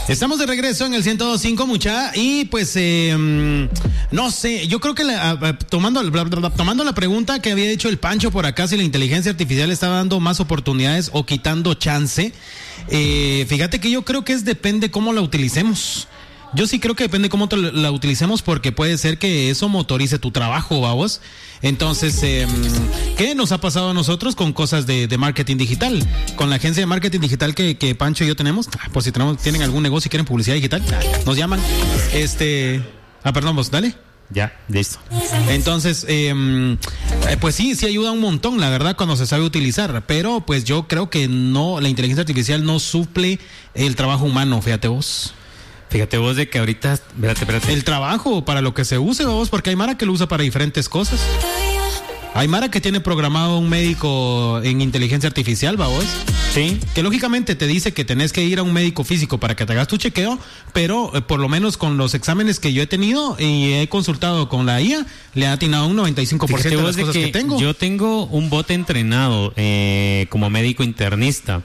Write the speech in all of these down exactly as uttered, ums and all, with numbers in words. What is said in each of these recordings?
Estamos de regreso en el ciento dos punto cinco, mucha, y pues eh, no sé, yo creo que la, tomando, tomando la pregunta que había dicho el Pancho por acá, si la inteligencia artificial está dando más oportunidades o quitando chance, eh, fíjate que yo creo que es depende cómo la utilicemos. Yo sí creo que depende cómo te la utilicemos, porque puede ser que eso motorice tu trabajo, vamos. Entonces, eh, ¿qué nos ha pasado a nosotros con cosas de, de marketing digital? Con la agencia de marketing digital que, que Pancho y yo tenemos, por si tenemos, tienen algún negocio y quieren publicidad digital, nos llaman. Este, ah, perdón, vos, dale. Ya, listo. Entonces, eh, pues sí, sí ayuda un montón, la verdad, cuando se sabe utilizar, pero pues yo creo que no, la inteligencia artificial no suple el trabajo humano, fíjate vos. Fíjate vos de que ahorita, espérate, espérate. El trabajo para lo que se use, vamos, porque hay mara que lo usa para diferentes cosas. Hay mara que tiene programado un médico en inteligencia artificial, vamos. Sí. Que lógicamente te dice que tenés que ir a un médico físico para que te hagas tu chequeo, pero eh, por lo menos con los exámenes que yo he tenido y he consultado con la I A, le ha atinado un noventa y cinco por ciento de las cosas que, que tengo. Yo tengo un bot entrenado eh, como médico internista.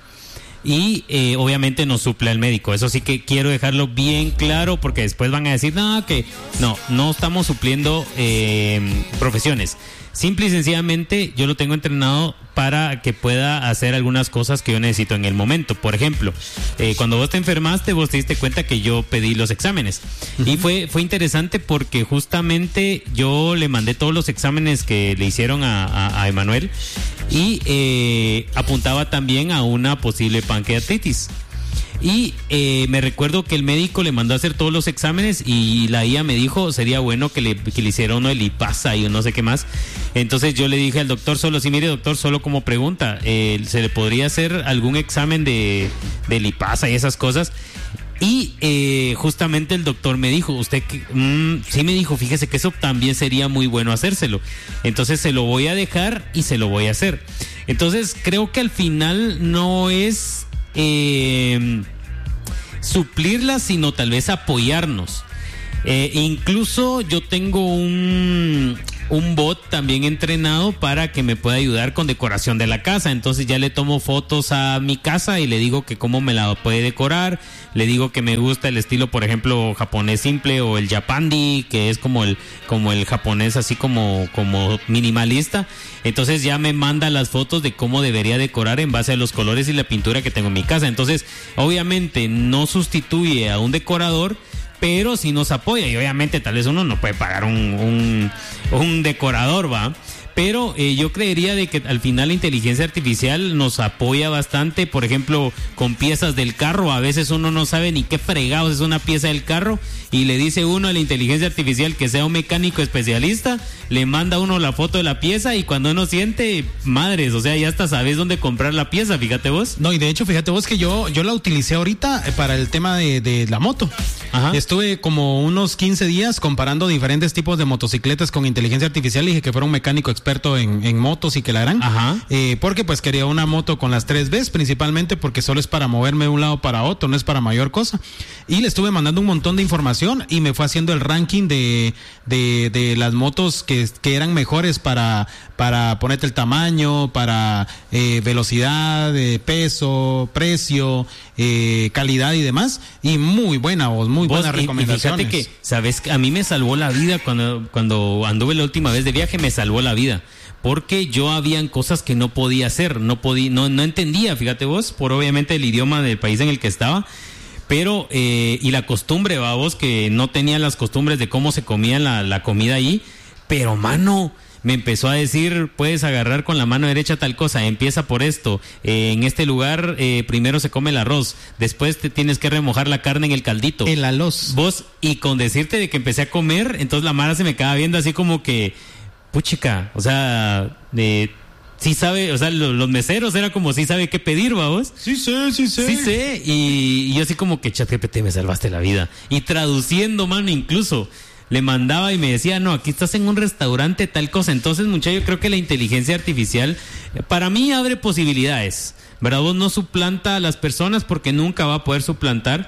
Y eh, obviamente no suple al médico. Eso sí que quiero dejarlo bien claro, porque después van a decir, no, que no, no estamos supliendo eh, profesiones. Simple y sencillamente yo lo tengo entrenado para que pueda hacer algunas cosas que yo necesito en el momento. Por ejemplo, eh, cuando vos te enfermaste, vos te diste cuenta que yo pedí los exámenes. Uh-huh. Y fue, fue interesante porque justamente yo le mandé todos los exámenes que le hicieron a, a, a Emanuel y eh, apuntaba también a una posible pancreatitis. Y eh, me recuerdo que el médico le mandó a hacer todos los exámenes y la I A me dijo sería bueno que le, que le hiciera uno de lipasa y no sé qué más. Entonces yo le dije al doctor solo, sí, mire doctor, solo como pregunta, eh, ¿se le podría hacer algún examen de, de lipasa y esas cosas? Y eh, justamente el doctor me dijo, usted, mmm, sí me dijo, fíjese que eso también sería muy bueno hacérselo. Entonces se lo voy a dejar y se lo voy a hacer. Entonces creo que al final no es eh, suplirla, sino tal vez apoyarnos. Eh, incluso yo tengo un... un bot también entrenado para que me pueda ayudar con decoración de la casa. Entonces ya le tomo fotos a mi casa y le digo que cómo me la puede decorar. Le digo que me gusta el estilo, por ejemplo, japonés simple o el japandi, que es como el como el japonés así como como minimalista. Entonces ya me manda las fotos de cómo debería decorar en base a los colores y la pintura que tengo en mi casa. Entonces, obviamente no sustituye a un decorador, pero sí nos apoya, y obviamente tal vez uno no puede pagar un, un, un decorador, ¿va? Pero eh, yo creería de que al final la inteligencia artificial nos apoya bastante, por ejemplo, con piezas del carro. A veces uno no sabe ni qué fregados es una pieza del carro y le dice uno a la inteligencia artificial que sea un mecánico especialista, le manda uno la foto de la pieza y cuando uno siente, madres, o sea, ya hasta sabes dónde comprar la pieza, fíjate vos. No, y de hecho, fíjate vos que yo, yo la utilicé ahorita para el tema de, de la moto. Ajá. Estuve como unos quince días comparando diferentes tipos de motocicletas con inteligencia artificial y dije que fuera un mecánico experto en, en motos y que la harán. Ajá. Eh, porque pues quería una moto con las tres Bs, principalmente porque solo es para moverme de un lado para otro, no es para mayor cosa. Y le estuve mandando un montón de información y me fue haciendo el ranking de, de, de las motos que, que eran mejores para, para ponerte el tamaño, para eh, velocidad, eh, peso, precio, eh, calidad y demás. Y muy buena, vos, muy ¿Vos? buenas recomendaciones. Y fíjate que, sabes, a mí me salvó la vida cuando, cuando anduve la última vez de viaje, me salvó la vida. Porque yo habían cosas que no podía hacer, no podía, no, no entendía, fíjate vos, por obviamente el idioma del país en el que estaba, pero, eh, y la costumbre, va vos, que no tenía las costumbres de cómo se comía la, la comida ahí, pero mano, me empezó a decir, puedes agarrar con la mano derecha tal cosa, empieza por esto, eh, en este lugar eh, primero se come el arroz, después te tienes que remojar la carne en el caldito. El alos. Vos, y con decirte de que empecé a comer, entonces la mara se me quedaba viendo así como que, puchica, o sea, de... Sí sabe, o sea, los, los meseros era como sí sabe qué pedir, ¿vamos? Sí sé, sí sé. Sí sé, y, y yo así como que ChatGPT me salvaste la vida. Y traduciendo, mano, incluso le mandaba y me decía, no, aquí estás en un restaurante, tal cosa. Entonces, muchacho, yo creo que la inteligencia artificial para mí abre posibilidades, ¿verdad? Vos no suplanta a las personas porque nunca va a poder suplantar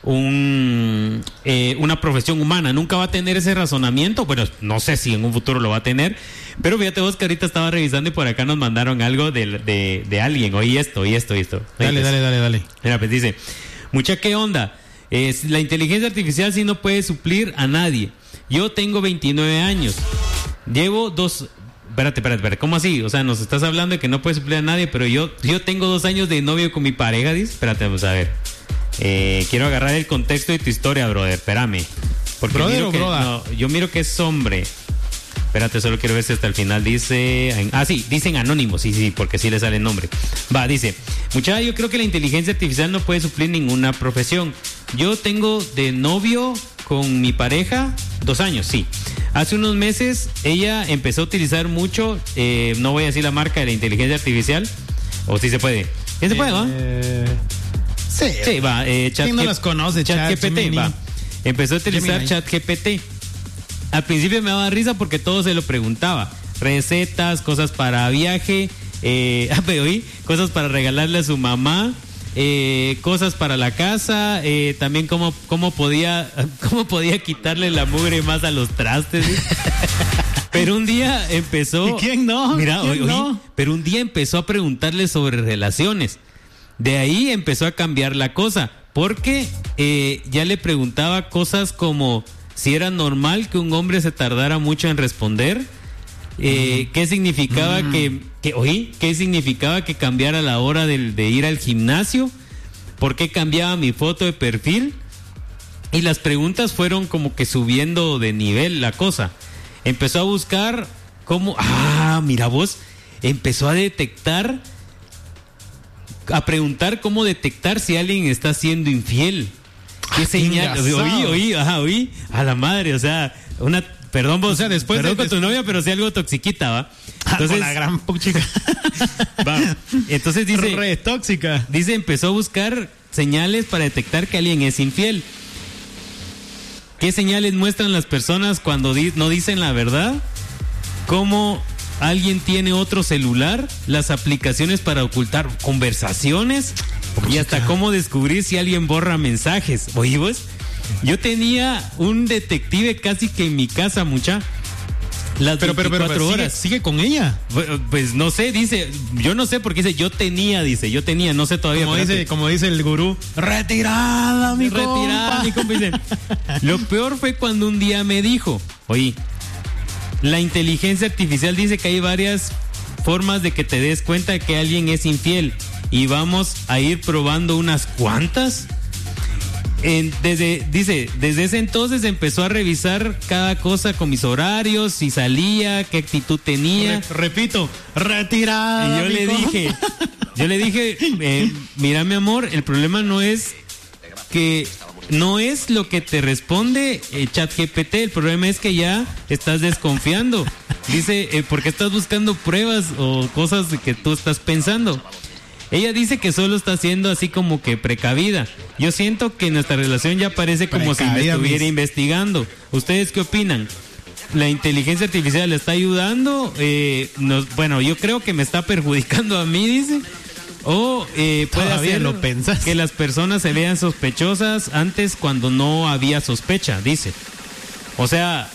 un, eh, una profesión humana, nunca va a tener ese razonamiento. Bueno, no sé si en un futuro lo va a tener, pero fíjate vos que ahorita estaba revisando y por acá nos mandaron algo de, de, de alguien, oí esto, oí esto, oí esto. Dale, dale, dale, dale. Mira, pues dice, mucha, ¿qué onda? Es, la inteligencia artificial sí no puede suplir a nadie. Yo tengo veintinueve años. Llevo dos... Espérate, espérate, espérate. ¿Cómo así? O sea, nos estás hablando de que no puede suplir a nadie, pero yo, yo tengo dos años de novio con mi pareja, dice. Espérate, vamos a ver. Eh, quiero agarrar el contexto de tu historia, brother. Espérame. Porque ¿Brother miro o que, broda? no, yo miro que es hombre. Espérate, solo quiero ver si hasta el final dice... Ah, sí, dicen anónimos, sí, sí, porque sí le sale el nombre. Va, dice, muchacha, yo creo que la inteligencia artificial no puede suplir ninguna profesión. Yo tengo de novio con mi pareja dos años, sí. Hace unos meses ella empezó a utilizar mucho, eh, no voy a decir la marca de la inteligencia artificial, o sí se puede. ¿Qué se puede, va? Eh, sí. Sí, va. Eh, chat ¿Quién no G- las conoce? Chat Chat, G P T, Gemini. va. Empezó a utilizar Gemini. Chat G P T. Al principio me daba risa porque todo se lo preguntaba. Recetas, cosas para viaje, eh, ah, pero oí, cosas para regalarle a su mamá, eh, cosas para la casa, eh, también cómo, cómo podía, cómo podía quitarle la mugre más a los trastes. ¿Sí? Pero un día empezó. ¿Y quién no? Mira, ¿Quién oí, oí, no? pero un día empezó a preguntarle sobre relaciones. De ahí empezó a cambiar la cosa, porque eh, ya le preguntaba cosas como si era normal que un hombre se tardara mucho en responder, eh, qué significaba Mm. que, que, oí, qué significaba que cambiara la hora del- de ir al gimnasio, por qué cambiaba mi foto de perfil, y las preguntas fueron como que subiendo de nivel la cosa. Empezó a buscar cómo, ah, mira vos, empezó a detectar, a preguntar cómo detectar si alguien está siendo infiel. ¿Qué Ah, señal? engasado. Oí, oí, ajá, oí, a la madre, o sea, una, perdón vos, O sea, después perdón de- con tu novia, pero sí algo toxiquita, ¿va? Entonces, con la gran puchica. va. Entonces dice, Re tóxica. dice, empezó a buscar señales para detectar que alguien es infiel. ¿Qué señales muestran las personas cuando di- no dicen la verdad? ¿Cómo alguien tiene otro celular? Las aplicaciones para ocultar conversaciones. Y hasta cómo descubrir si alguien borra mensajes. Oye, vos, yo tenía un detective casi que en mi casa, mucha. Las Pero, pero, pero, veinticuatro pero sigue, horas. sigue con ella. Pues, pues no sé, dice, yo no sé porque dice, yo tenía, dice, yo tenía, no sé todavía. Como espérate. dice, como dice el gurú, retirada, mi Retirada, compa. mi compa, dice. Lo peor fue cuando un día me dijo, oye, la inteligencia artificial dice que hay varias formas de que te des cuenta de que alguien es infiel y vamos a ir probando unas cuantas. En- desde, dice, desde ese entonces empezó a revisar cada cosa con mis horarios, si salía, qué actitud tenía. Re- repito, retirada. Y yo mi le compa. dije, yo le dije, eh, mira mi amor, el problema no es que no es lo que te responde eh, ChatGPT, el problema es que ya estás desconfiando. Dice, eh, porque estás buscando pruebas o cosas que tú estás pensando. Ella dice que solo está siendo así como que precavida. Yo siento que nuestra relación ya parece como si me Precavida, estuviera mis- investigando. ¿Ustedes qué opinan? ¿La inteligencia artificial le está ayudando? Eh, nos- bueno, yo creo que me está perjudicando a mí, dice. O eh, puede Todavía hacer lo pensás. que las personas se vean sospechosas antes cuando no había sospecha, dice. O sea...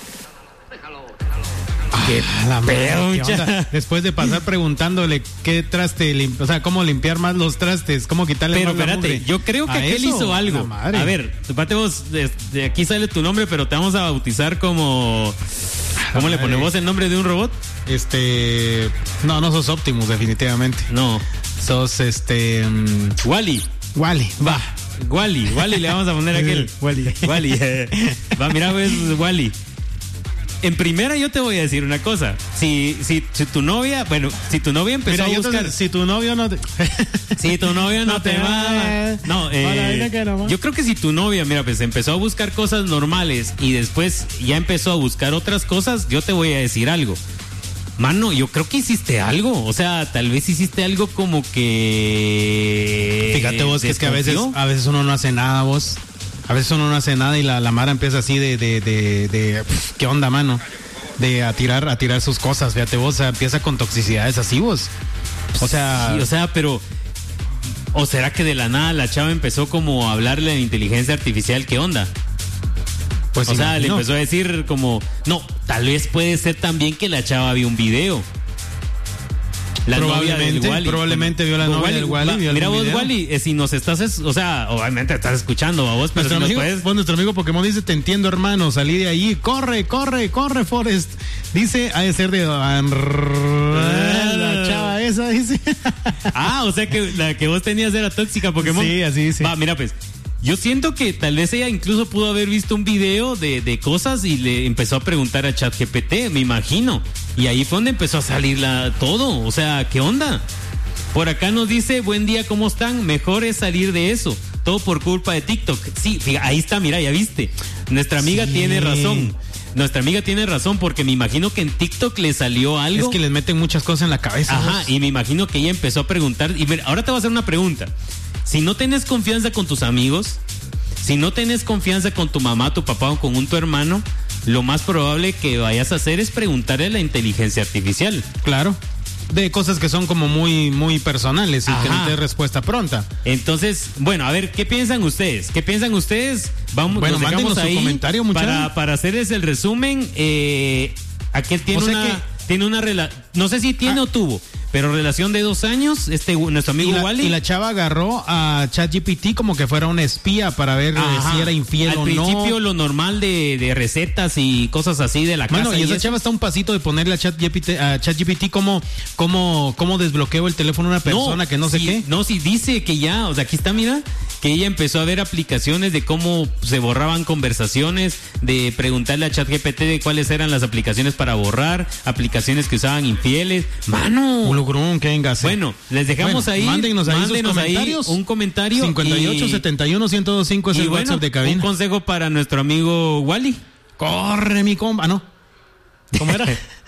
Qué la madre, pedo, ¿qué mucha- onda? Después de pasar preguntándole qué traste, lim- o sea, cómo limpiar más los trastes, cómo quitarle Pero más la espérate, mugre. yo creo que ¿A aquel eso? hizo algo. La madre. A ver, pate vos, de, de aquí sale tu nombre, pero te vamos a bautizar como... ¿Cómo le madre. ponemos el nombre de un robot? Este, no, no sos Optimus, definitivamente. No, Sos este, mm, Wally. Wally. Va, Wally, Wally le vamos a poner aquel. Wally. Wally. eh. Va, mira, pues, Wally. En primera yo te voy a decir una cosa. Si, si, si tu novia, bueno, si tu novia empezó Mira, a yo te- buscar... si tu novio no te... Si tu novia no, No te te mama. va. No, eh, Hola, dile que no va. yo creo que si tu novia, mira, pues empezó a buscar cosas normales y después ya empezó a buscar otras cosas, yo te voy a decir algo. Mano, yo creo que hiciste algo. O sea, tal vez hiciste algo como que... Fíjate vos que es que a veces, desconfió. a veces uno no hace nada, vos. A veces uno no hace nada y la, la Mara empieza así de, de, de, de pf, ¿qué onda, mano? De a tirar, a tirar sus cosas, fíjate vos, o sea, empieza con toxicidades así, vos. O sea, Sí, o sea, pero... ¿O será que de la nada la chava empezó como a hablarle a la inteligencia artificial? ¿Qué onda? pues O sea, le imagino. empezó a decir como... No, tal vez puede ser también que la chava vio un video. la novia del Wally. Probablemente vio la novia Wally, del Wally. Va, vio mira algún vos, video. Wally, eh, si nos estás, es, o sea, obviamente estás escuchando a vos, pero Nuestro, si amigo, nos puedes... bueno, nuestro amigo Pokémon dice, te entiendo, hermano, salí de ahí, corre, corre, corre, Forrest. Dice, ha de ser de la chava esa, dice. Ah, o sea que la que vos tenías era tóxica, Pokémon. Sí, así dice. Va, mira pues, yo siento que tal vez ella incluso pudo haber visto un video de, de cosas y le empezó a preguntar a ChatGPT, me imagino. Y ahí fue donde empezó a salir la, todo, o sea, ¿qué onda? Por acá nos dice, buen día, ¿cómo están? Mejor es salir de eso. Todo por culpa de TikTok. Sí, fíjate, ahí está, mira, ya viste. Nuestra amiga sí. tiene razón. Nuestra amiga tiene razón porque me imagino que en TikTok le salió algo. Es que les meten muchas cosas en la cabeza. Ajá, vos. y me imagino que ella empezó a preguntar. Y mira, ahora te voy a hacer una pregunta. Si no tenés confianza con tus amigos, si no tenés confianza con tu mamá, tu papá o con un tu hermano, lo más probable que vayas a hacer es preguntarle a la inteligencia artificial. Claro. De cosas que son como muy, muy personales y Ajá. que no te dé respuesta pronta. Entonces, bueno, a ver, ¿qué piensan ustedes? ¿Qué piensan ustedes? Vamos, Bueno, nos dejamos mándenos su ahí comentario, muchachos. para, para hacerles el resumen. Eh, aquel tiene O sea una, que- tiene una relación, no sé si tiene Ah. o tuvo, pero relación de dos años, este nuestro amigo Y la, Wally. y la chava agarró a ChatGPT como que fuera una espía para ver eh, Ajá. si era infiel Al o principio no. lo normal de, de recetas y cosas así de la Bueno, casa. y esa eso. chava está a un pasito de ponerle a ChatGPT, a ChatGPT cómo, cómo, cómo desbloqueo el teléfono a una persona que no sé sí, qué. No, sí, dice que ya, o sea, aquí está, mira, que ella empezó a ver aplicaciones de cómo se borraban conversaciones, de preguntarle a ChatGPT de cuáles eran las aplicaciones para borrar, aplicaciones que usaban infieles. Mano. Ulugrum, que venga. Bueno, les dejamos Bueno, ahí. mándenos ahí sus mándenos ahí comentarios. un comentario. cincuenta y ocho, y- setenta y uno, ciento dos cinco es y el bueno, WhatsApp de un cabina. consejo para nuestro amigo Wally. Corre, mi compa. Ah, no. ¿Cómo era?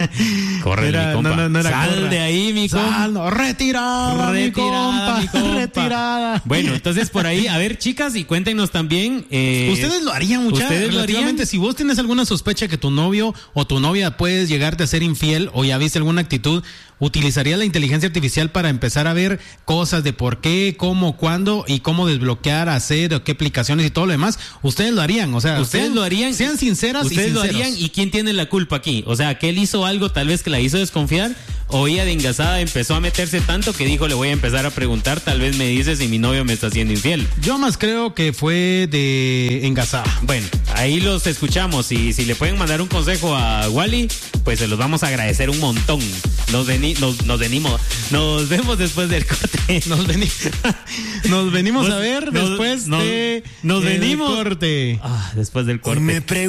Corre, Era- mi compa. no, no, no era Sal corra. de ahí, mi compa. Sal, no, retirada, mi Retirada, compa. mi compa. Retirada. Bueno, entonces por ahí, a ver, chicas, y cuéntenos también. Eh, Ustedes lo harían, muchachos. ¿Ustedes lo Relativamente, harían? si vos tienes alguna sospecha que tu novio o tu novia puedes llegarte a ser infiel o ya viste alguna actitud, ¿utilizaría la inteligencia artificial para empezar a ver cosas de por qué, cómo, cuándo y cómo desbloquear, hacer, o qué aplicaciones y todo lo demás? Ustedes lo harían, o sea, Ustedes sean, lo harían. Sean sinceras y Ustedes lo sinceros. harían. ¿Y quién tiene la culpa aquí? O sea, que él hizo algo tal vez que la hizo desconfiar, o ella de engasada empezó a meterse tanto que dijo, le voy a empezar a preguntar, tal vez me dice si mi novio me está haciendo infiel. Yo más creo que fue de engasada. Bueno, ahí los escuchamos, y si le pueden mandar un consejo a Wally, pues se los vamos a agradecer un montón. Nos, veni- nos, nos venimos, nos vemos después del corte. Nos, veni- nos venimos Nos- a ver nos- después nos- de nos el venimos. corte. Ah, después del corte. Me pre-